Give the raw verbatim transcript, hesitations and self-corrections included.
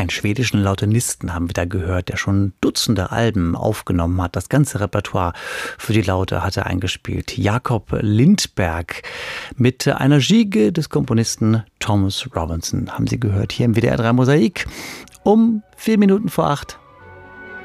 Einen schwedischen Lautenisten haben wir da gehört, der schon Dutzende Alben aufgenommen hat. Das ganze Repertoire für die Laute hat er eingespielt. Jakob Lindberg mit einer Gigue des Komponisten Thomas Robinson haben Sie gehört hier im W D R drei Mosaik um vier Minuten vor acht.